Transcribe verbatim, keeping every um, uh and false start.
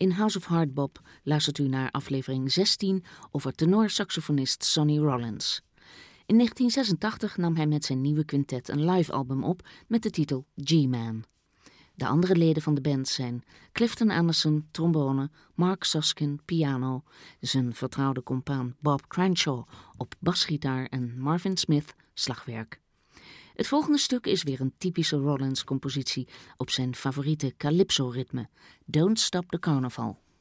In House of Hardbop luistert u naar aflevering zestien over tenorsaxofonist Sonny Rollins. In negentien zesentachtig nam hij met zijn nieuwe quintet een live-album op met de titel G-Man. De andere leden van de band zijn Clifton Anderson, trombone, Mark Suskin, piano, zijn vertrouwde compaan Bob Cranshaw op basgitaar en Marvin Smith, slagwerk. Het volgende stuk is weer een typische Rollins-compositie op zijn favoriete calypso-ritme, Don't Stop the Carnival.